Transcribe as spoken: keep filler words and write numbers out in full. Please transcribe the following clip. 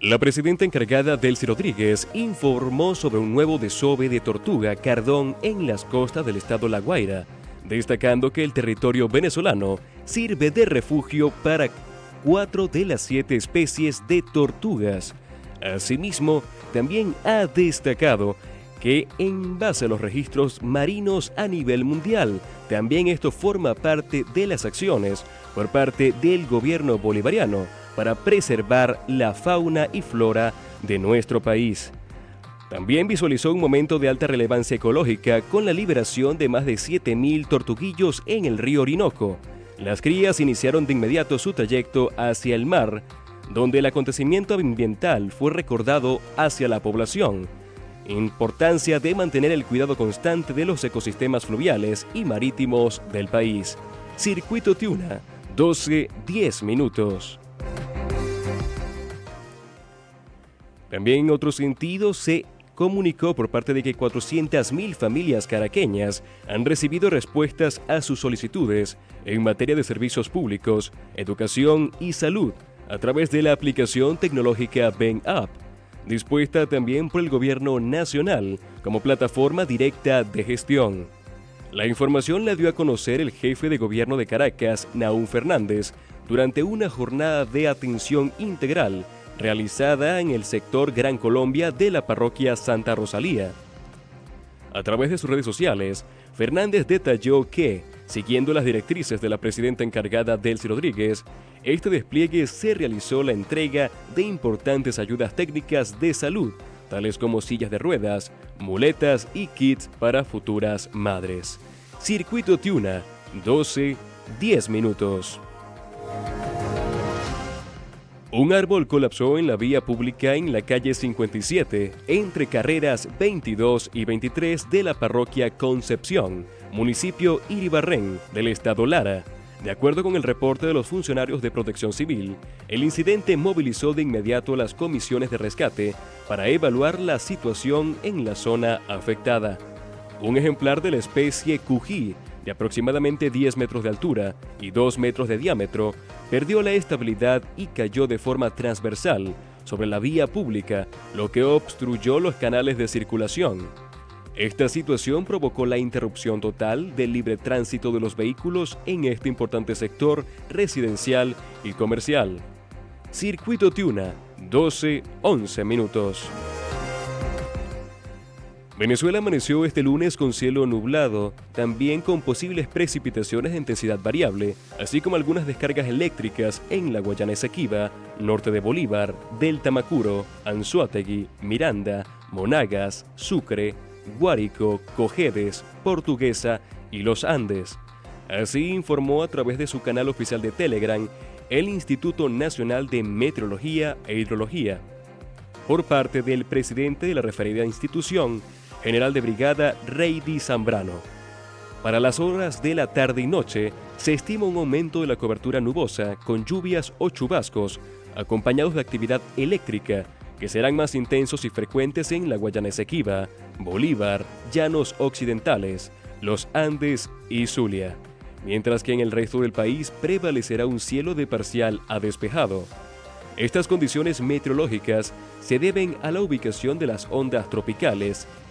La presidenta encargada Delcy Rodríguez informó sobre un nuevo desove de tortuga cardón en las costas del estado La Guaira, destacando que el territorio venezolano sirve de refugio para cuatro de las siete especies de tortugas. Asimismo, también ha destacado que en base a los registros marinos a nivel mundial, también esto forma parte de las acciones por parte del gobierno bolivariano para preservar la fauna y flora de nuestro país. También visualizó un momento de alta relevancia ecológica con la liberación de más de siete mil tortuguillos en el río Orinoco. Las crías iniciaron de inmediato su trayecto hacia el mar, donde el acontecimiento ambiental fue recordado hacia la población. Importancia de mantener el cuidado constante de los ecosistemas fluviales y marítimos del país. Circuito Tiuna, doce diez minutos. También en otro sentido se comunicó por parte de que cuatrocientas mil familias caraqueñas han recibido respuestas a sus solicitudes en materia de servicios públicos, educación y salud a través de la aplicación tecnológica Ven App, dispuesta también por el Gobierno Nacional como plataforma directa de gestión. La información la dio a conocer el jefe de gobierno de Caracas, Nahum Fernández, durante una jornada de atención integral realizada en el sector Gran Colombia de la parroquia Santa Rosalía. A través de sus redes sociales, Fernández detalló que, siguiendo las directrices de la presidenta encargada Delcy Rodríguez, este despliegue se realizó la entrega de importantes ayudas técnicas de salud, tales como sillas de ruedas, muletas y kits para futuras madres. Circuito Tiuna, doce diez minutos. Un árbol colapsó en la vía pública en la calle cincuenta y siete, entre carreras veintidós y veintitrés de la parroquia Concepción, municipio Iribarren, del estado Lara. De acuerdo con el reporte de los funcionarios de Protección Civil, el incidente movilizó de inmediato a las comisiones de rescate para evaluar la situación en la zona afectada. Un ejemplar de la especie cují, de aproximadamente diez metros de altura y dos metros de diámetro, perdió la estabilidad y cayó de forma transversal sobre la vía pública, lo que obstruyó los canales de circulación. Esta situación provocó la interrupción total del libre tránsito de los vehículos en este importante sector residencial y comercial. Circuito Tiuna, doce once minutos. Venezuela amaneció este lunes con cielo nublado, también con posibles precipitaciones de intensidad variable, así como algunas descargas eléctricas en la Guayana Esequiba, norte de Bolívar, Delta Macuro, Anzoátegui, Miranda, Monagas, Sucre, Guárico, Cojedes, Portuguesa y Los Andes. Así informó a través de su canal oficial de Telegram el Instituto Nacional de Meteorología e Hidrología, por parte del presidente de la referida institución, general de brigada Reidy Zambrano. Para las horas de la tarde y noche, se estima un aumento de la cobertura nubosa con lluvias o chubascos, acompañados de actividad eléctrica, que serán más intensos y frecuentes en la Guayana Esequiba, Bolívar, Llanos Occidentales, Los Andes y Zulia, mientras que en el resto del país prevalecerá un cielo de parcial a despejado. Estas condiciones meteorológicas se deben a la ubicación de las ondas tropicales